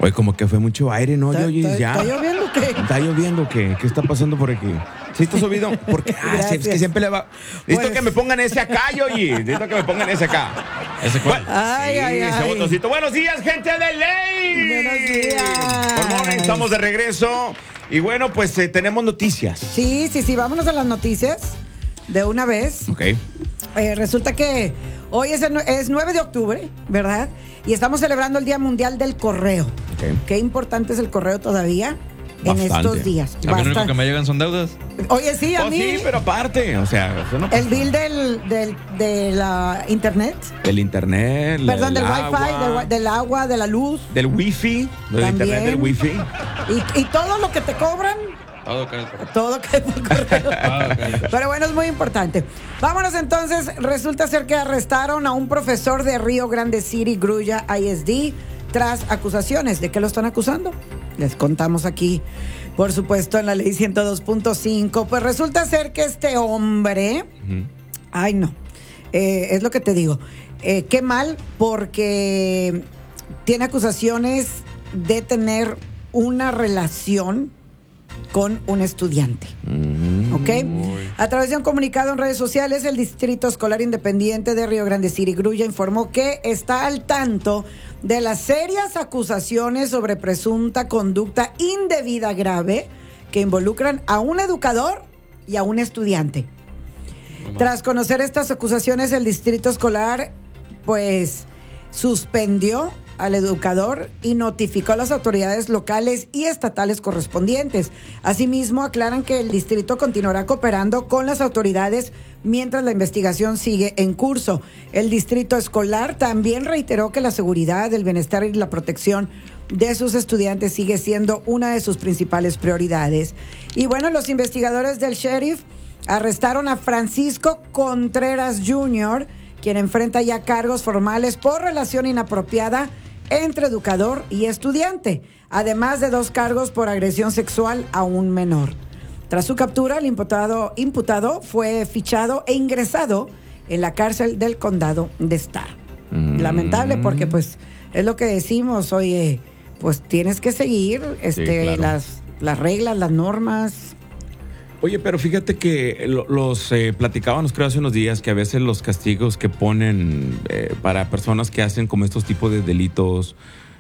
Oye, como que fue mucho aire, ¿no? Oye, ya. ¿Está lloviendo qué? ¿Está lloviendo qué? ¿Qué está pasando por aquí? ¿Sí está subido? Porque es que siempre le va. Necesito Pues. que me pongan ese acá, oye. Necesito que me pongan ese acá. ¿Ese cuál? Ay, sí, ay, ese ay. botoncito. Buenos días, gente de ley. Buenos días. Good morning, estamos de regreso. Y bueno, pues tenemos noticias. Sí, vámonos a las noticias de una vez. Ok. Resulta que hoy es 9 de octubre, ¿verdad? Y estamos celebrando el Día Mundial del Correo. Ok. Qué importante es el correo todavía en Bastante. estos días. A mí lo único que me llegan son deudas. Oye, sí, a Oh, mí. sí, pero aparte, o sea, eso no pasa. El bill de la internet. Del internet, Perdón, del agua, wifi, del agua, de la luz. del wifi, del También. internet, del wifi. Y todo lo que te cobran, Todo cae por- todo cae por correo. Pero bueno, es muy importante. Vámonos entonces. Resulta ser que arrestaron a un profesor de Río Grande City, Grulla ISD, tras acusaciones. ¿De qué lo están acusando? Les contamos aquí, por supuesto, en la ley 102.5. Pues resulta ser que este hombre... Ay, no. Es lo que te digo. Qué mal, porque tiene acusaciones de tener una relación con un estudiante. ¿Ok? A través de un comunicado en redes sociales, el Distrito Escolar Independiente de Río Grande City, Grulla, informó que está al tanto de las serias acusaciones sobre presunta conducta indebida grave que involucran a un educador y a un estudiante. Tras conocer estas acusaciones, el Distrito Escolar, pues, suspendió al educador y notificó a las autoridades locales y estatales correspondientes. Asimismo, aclaran que el distrito continuará cooperando con las autoridades mientras la investigación sigue en curso. El distrito escolar también reiteró que la seguridad, el bienestar y la protección de sus estudiantes sigue siendo una de sus principales prioridades. Y bueno, los investigadores del sheriff arrestaron a Francisco Contreras Jr., quien enfrenta ya cargos formales por relación inapropiada entre educador y estudiante, además de 2 cargos por agresión sexual a un menor. Tras su captura, el imputado fue fichado e ingresado en la cárcel del condado de Starr. Lamentable, porque pues es lo que decimos, oye, pues tienes que seguir claro. las reglas, las normas. Oye, pero fíjate que platicábamos, creo, hace unos días, que a veces los castigos que ponen para personas que hacen como estos tipos de delitos,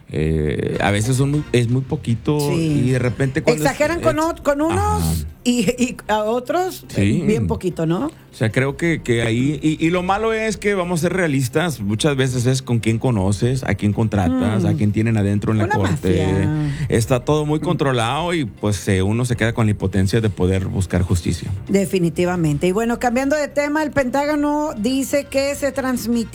a veces es muy poquito. Sí. Y de repente cuando exageran con unos y a otros Sí. bien poquito, ¿no? O sea, creo que ahí... Y lo malo es que vamos a ser realistas. Muchas veces es con quién conoces, a quién contratas, a quién tienen adentro en la Una corte. mafia. Está todo muy controlado y pues uno se queda con la impotencia de poder buscar justicia. Definitivamente. Y bueno, cambiando de tema, el Pentágono dice que se transmitió